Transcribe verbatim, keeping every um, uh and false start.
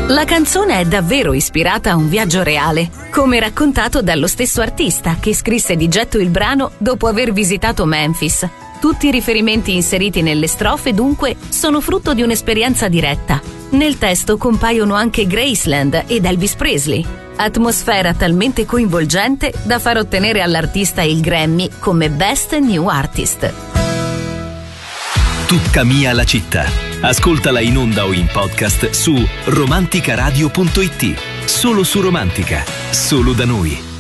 La canzone è davvero ispirata a un viaggio reale, come raccontato dallo stesso artista che scrisse di getto il brano dopo aver visitato Memphis. Tutti i riferimenti inseriti nelle strofe, dunque, sono frutto di un'esperienza diretta. Nel testo compaiono anche Graceland ed Elvis Presley. Atmosfera talmente coinvolgente da far ottenere all'artista il Grammy come Best New Artist. Tutta mia la città. Ascoltala in onda o in podcast su romanticaradio punto it. Solo su Romantica, solo da noi.